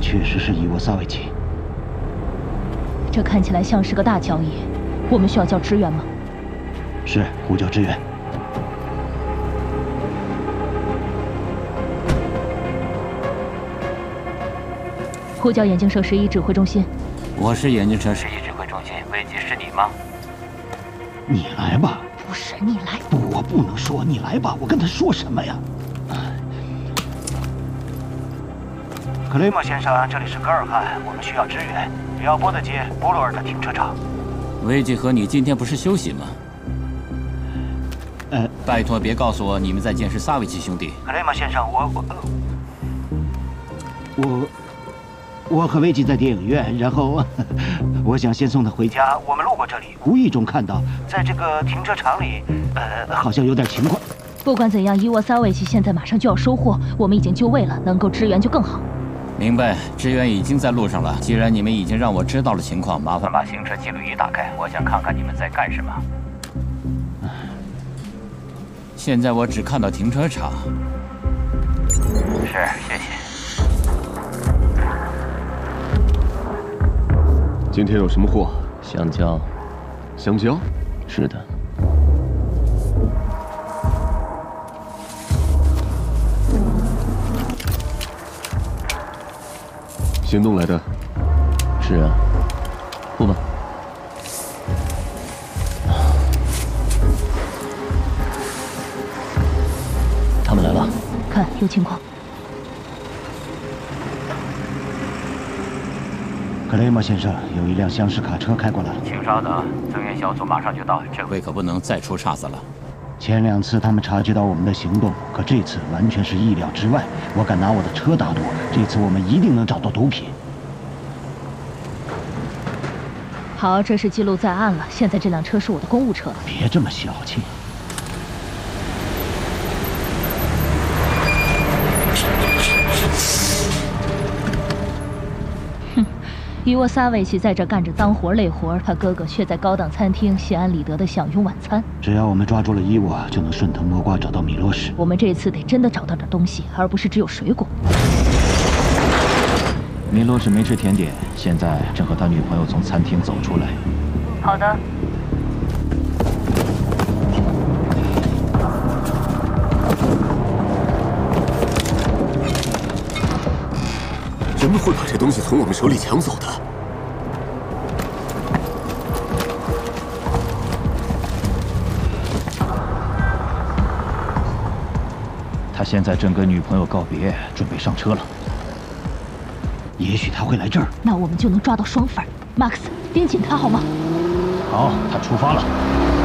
确实是伊沃萨维奇。 这看起来像是个大交易，我们需要叫支援吗？ 是，呼叫支援。 呼叫眼镜蛇11指挥中心。 我是眼镜蛇11指挥中心，危机是你吗？ 你来吧。 不是你来。 不，我不能说你来吧，我跟他说什么呀？克雷默先生，这里是格尔汉，我们需要支援，比奥波德街波洛尔的停车场。 危机和你今天不是休息吗？拜托别告诉我你们在监视萨维奇兄弟。 克雷默先生，我和维基在电影院，然后我想先送他回家。我们路过这里，无意中看到，在这个停车场里，好像有点情况。 不管怎样，伊沃萨维奇现在马上就要收获，我们已经就位了，能够支援就更好。 明白，支援已经在路上了。既然你们已经让我知道了情况，麻烦把行车记录仪打开，我想看看你们在干什么。现在我只看到停车场。是，谢谢。 今天有什么货？ 香蕉。 香蕉？ 是的。 行动来的？ 是啊。付吧。他们来了。 看，有情况。 克雷默先生，有一辆厢式卡车开过来了。 请稍等，增援小组马上就到。这回可不能再出岔子了。 前2次他们察觉到我们的行动，可这次完全是意料之外。我敢拿我的车打赌，这次我们一定能找到毒品。 好，这是记录在案了。现在这辆车是我的公务车。 别这么小气。 伊沃萨维奇在这干着脏活累活，他哥哥却在高档餐厅心安理得地享用晚餐。 只要我们抓住了伊沃，就能顺藤摸瓜找到米洛什。 我们这次得真的找到点东西，而不是只有水果。 米洛什没吃甜点，现在正和他女朋友从餐厅走出来。 好的。 人们会把这东西从我们手里抢走的。 他现在正跟女朋友告别，准备上车了。 也许他会来这儿， 那我们就能抓到双份。马克思，盯紧他好吗？ 好，他出发了。